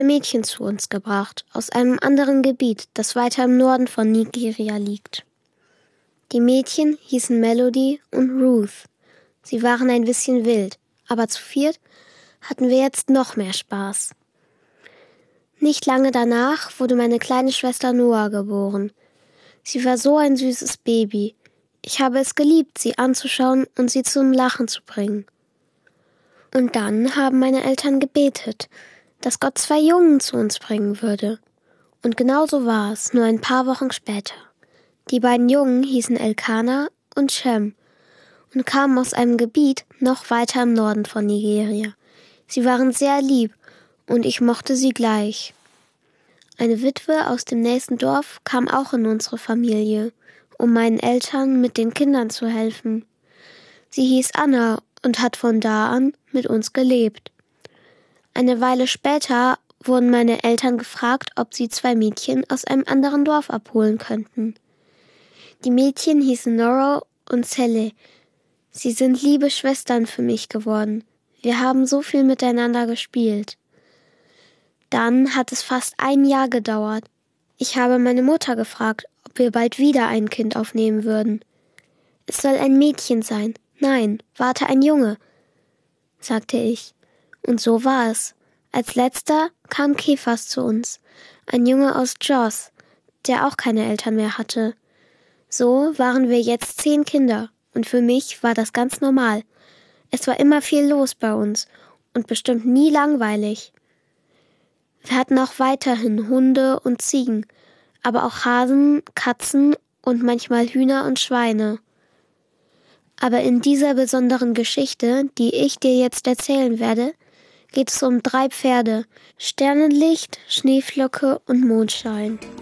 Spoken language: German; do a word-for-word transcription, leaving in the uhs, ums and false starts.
Mädchen zu uns gebracht, aus einem anderen Gebiet, das weiter im Norden von Nigeria liegt. Die Mädchen hießen Melody und Ruth. Sie waren ein bisschen wild, aber zu viert hatten wir jetzt noch mehr Spaß. Nicht lange danach wurde meine kleine Schwester Noah geboren. Sie war so ein süßes Baby. Ich habe es geliebt, sie anzuschauen und sie zum Lachen zu bringen. Und dann haben meine Eltern gebetet, dass Gott zwei Jungen zu uns bringen würde. Und genau so war es, nur ein paar Wochen später. Die beiden Jungen hießen Elkanah und Shem und kamen aus einem Gebiet noch weiter im Norden von Nigeria. Sie waren sehr lieb und ich mochte sie gleich. Eine Witwe aus dem nächsten Dorf kam auch in unsere Familie, um meinen Eltern mit den Kindern zu helfen. Sie hieß Anna und hat von da an mit uns gelebt. Eine Weile später wurden meine Eltern gefragt, ob sie zwei Mädchen aus einem anderen Dorf abholen könnten. Die Mädchen hießen Nora und Sally. Sie sind liebe Schwestern für mich geworden. Wir haben so viel miteinander gespielt. Dann hat es fast ein Jahr gedauert. Ich habe meine Mutter gefragt, ob wir bald wieder ein Kind aufnehmen würden. Es soll ein Mädchen sein. Nein, warte, ein Junge, sagte ich. Und so war es. Als letzter kam Kephas zu uns, ein Junge aus Jos, der auch keine Eltern mehr hatte. So waren wir jetzt zehn Kinder und für mich war das ganz normal. Es war immer viel los bei uns und bestimmt nie langweilig. Wir hatten auch weiterhin Hunde und Ziegen, aber auch Hasen, Katzen und manchmal Hühner und Schweine. Aber in dieser besonderen Geschichte, die ich dir jetzt erzählen werde, geht es um drei Pferde, Sternenlicht, Schneeflocke und Mondschein.